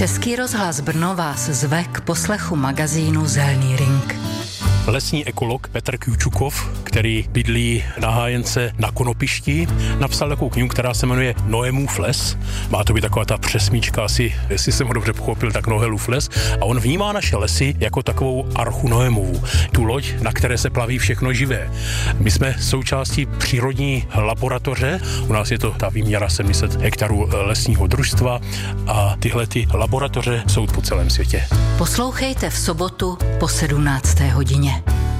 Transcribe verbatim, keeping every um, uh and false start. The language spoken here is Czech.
Český rozhlas Brno vás zve k poslechu magazínu Zelný ring. Lesní ekolog Petr Kjučukov, který bydlí na Hájence na Konopišti, napsal takovou knihu, která se jmenuje Noémův les. Má to být taková ta přesmíčka, asi, jestli jsem ho dobře pochopil, tak Noélův les. A on vnímá naše lesy jako takovou archu Noémovu, tu loď, na které se plaví všechno živé. My jsme součástí přírodní laboratoře, u nás je to ta výměra sedm set hektarů lesního družstva a tyhle ty laboratoře jsou po celém světě. Poslouchejte v sobotu po sedmnácté hodině.